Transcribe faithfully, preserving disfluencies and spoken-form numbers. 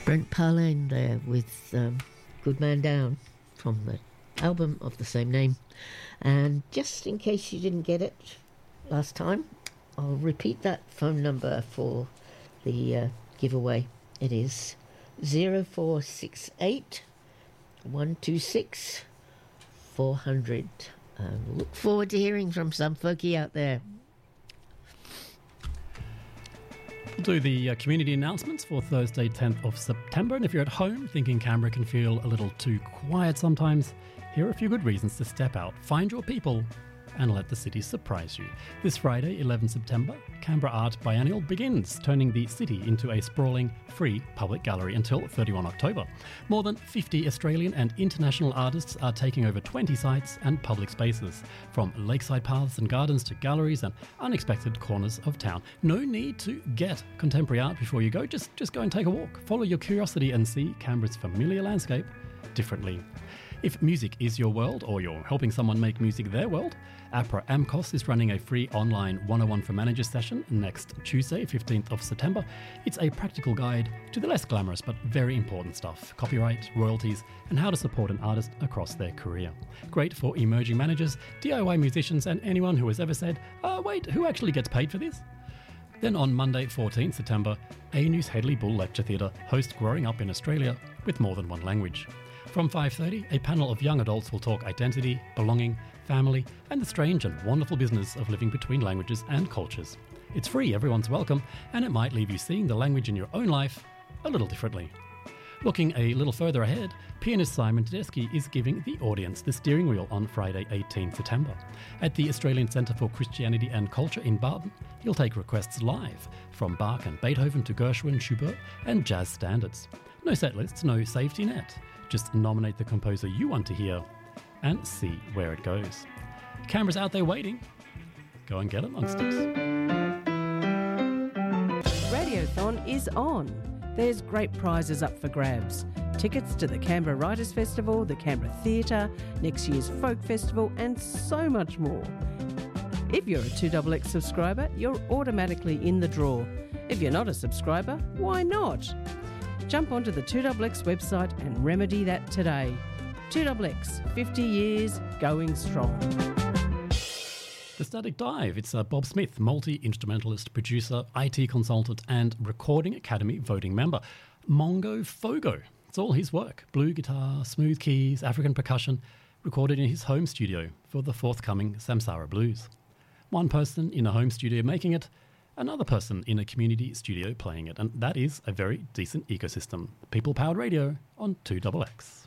Brent Parlane there with um, Good Man Down from the album of the same name. And just in case you didn't get it last time, I'll repeat that phone number for the uh, giveaway. It is zero four six eight, one two six, four hundred. Um, look forward to hearing from some folkie out there. We'll do the uh, community announcements for Thursday, tenth of September. And if you're at home thinking Canberra can feel a little too quiet sometimes, here are a few good reasons to step out, find your people, and let the city surprise you. This Friday, eleventh September, Canberra Art Biennial begins, turning the city into a sprawling, free public gallery until thirty-first of October. More than fifty Australian and international artists are taking over twenty sites and public spaces, from lakeside paths and gardens to galleries and unexpected corners of town. No need to get contemporary art before you go, just, just go and take a walk. Follow your curiosity and see Canberra's familiar landscape differently. If music is your world, or you're helping someone make music their world, APRA AMCOS is running a free online one oh one for Managers session next Tuesday, fifteenth of September. It's a practical guide to the less glamorous but very important stuff: copyright, royalties, and how to support an artist across their career. Great for emerging managers, D I Y musicians, and anyone who has ever said, oh wait, who actually gets paid for this? Then on Monday, fourteenth of September, A News Headley Bull Lecture Theatre hosts Growing Up in Australia with More Than One Language. From five thirty, a panel of young adults will talk identity, belonging, family, and the strange and wonderful business of living between languages and cultures. It's free, everyone's welcome, and it might leave you seeing the language in your own life a little differently. Looking a little further ahead, pianist Simon Tedeschi is giving the audience the steering wheel on Friday, eighteenth of September. At the Australian Centre for Christianity and Culture in Barton, he'll take requests live, from Bach and Beethoven to Gershwin, Schubert, and jazz standards. No set lists, no safety net. Just nominate the composer you want to hear and see where it goes. Canberra's out there waiting. Go and get it on sticks. Radiothon is on. There's great prizes up for grabs. Tickets to the Canberra Writers' Festival, the Canberra Theatre, next year's Folk Festival, and so much more. If you're a two X X subscriber, you're automatically in the draw. If you're not a subscriber, why not? Jump onto the two X X website and remedy that today. two X X, fifty years going strong. The Static Dive. It's uh, Bob Smith, multi-instrumentalist, producer, I T consultant, and Recording Academy voting member. Mongo Fogo. It's all his work. Blue guitar, smooth keys, African percussion, recorded in his home studio for the forthcoming Samsara Blues. One person in a home studio making it, another person in a community studio playing it, and that is a very decent ecosystem. People-powered radio on two X X.